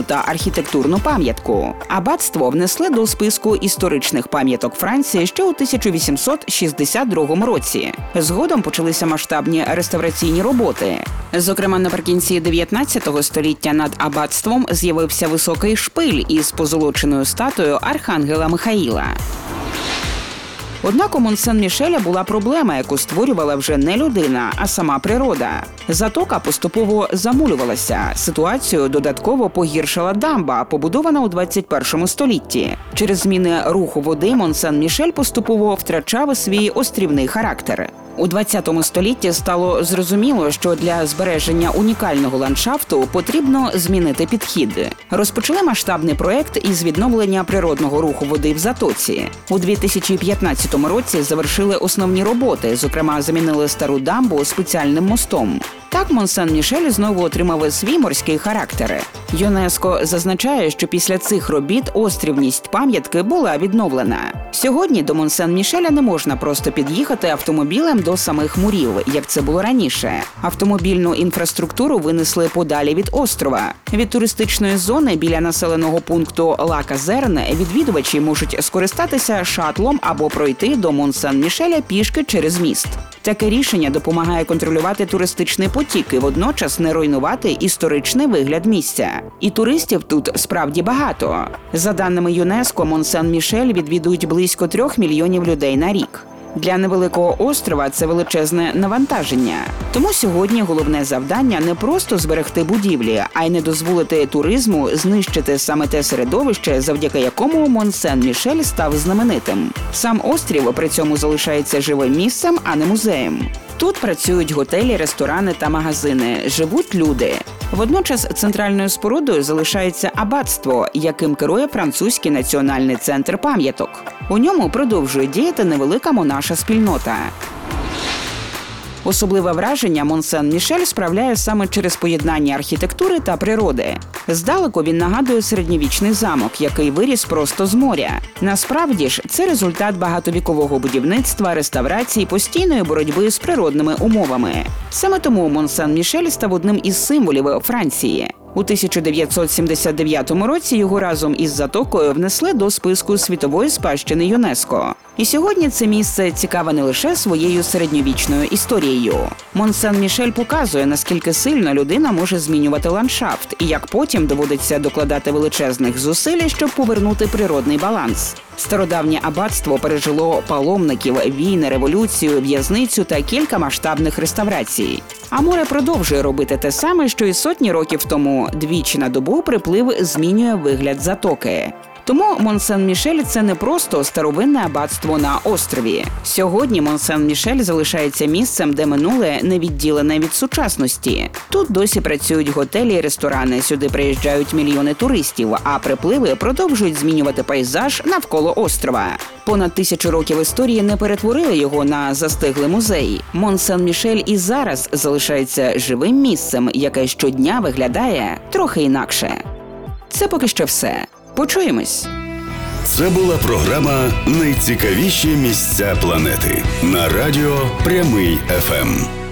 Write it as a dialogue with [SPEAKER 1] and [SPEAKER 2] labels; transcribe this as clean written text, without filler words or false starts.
[SPEAKER 1] та архітектурну пам'ятку. Аббатство внесли до списку історичних пам'яток Франції ще у 1862 році. Згодом почалися масштабні реставраційні роботи. Зокрема, наприкінці 19 століття над аббатством з'явився високий шпиль із позолоченою статуєю архангела Михаїла. Однак у Мон-Сен-Мішеля була проблема, яку створювала вже не людина, а сама природа. Затока поступово замулювалася. Ситуацію додатково погіршила дамба, побудована у 21 столітті. Через зміни руху води Мон-Сен-Мішель поступово втрачав свій острівний характер. У 20 столітті стало зрозуміло, що для збереження унікального ландшафту потрібно змінити підхід. Розпочали масштабний проект із відновлення природного руху води в затоці. У 2015 році завершили основні роботи, зокрема замінили стару дамбу спеціальним мостом. Так Мон-Сен-Мішель знову отримав свій морський характер. ЮНЕСКО зазначає, що після цих робіт острівність пам'ятки була відновлена. Сьогодні до Мон-Сен-Мішеля не можна просто під'їхати автомобілем до самих мурів, як це було раніше. Автомобільну інфраструктуру винесли подалі від острова. Від туристичної зони біля населеного пункту Ла-Казерн відвідувачі можуть скористатися шатлом або пройти до Мон-Сен-Мішеля пішки через міст. Таке рішення допомагає контролювати туристичний потік і водночас не руйнувати історичний вигляд місця. І туристів тут справді багато. За даними ЮНЕСКО, Мон-Сен-Мішель відвідують близько 3 мільйонів людей на рік. Для невеликого острова це величезне навантаження. Тому сьогодні головне завдання не просто зберегти будівлі, а й не дозволити туризму знищити саме те середовище, завдяки якому Мон-Сен-Мішель став знаменитим. Сам острів при цьому залишається живим місцем, а не музеєм. Тут працюють готелі, ресторани та магазини, живуть люди. Водночас центральною спорудою залишається аббатство, яким керує французький національний центр пам'яток. У ньому продовжує діяти невелика монаша спільнота. Особливе враження Мон-Сен-Мішель справляє саме через поєднання архітектури та природи. Здалеку він нагадує середньовічний замок, який виріс просто з моря. Насправді ж, це результат багатовікового будівництва, реставрації, постійної боротьби з природними умовами. Саме тому Мон-Сен-Мішель став одним із символів Франції. У 1979 році його разом із затокою внесли до списку світової спадщини ЮНЕСКО. І сьогодні це місце цікаве не лише своєю середньовічною історією. Мон-Сен-Мішель показує, наскільки сильно людина може змінювати ландшафт і як потім доводиться докладати величезних зусиль, щоб повернути природний баланс. Стародавнє аббатство пережило паломників, війни, революцію, в'язницю та кілька масштабних реставрацій. А море продовжує робити те саме, що і сотні років тому. Двічі на добу приплив змінює вигляд затоки. Тому Мон-Сен-Мішель – це не просто старовинне аббатство на острові. Сьогодні Мон-Сен-Мішель залишається місцем, де минуле не відділене від сучасності. Тут досі працюють готелі і ресторани, сюди приїжджають мільйони туристів, а припливи продовжують змінювати пейзаж навколо острова. Понад 1000 років історії не перетворили його на застиглий музей. Мон-Сен-Мішель і зараз залишається живим місцем, яке щодня виглядає трохи інакше. Це поки що все. Почуємось.
[SPEAKER 2] Це була програма «Найцікавіші місця планети» на радіо Прямий ФМ.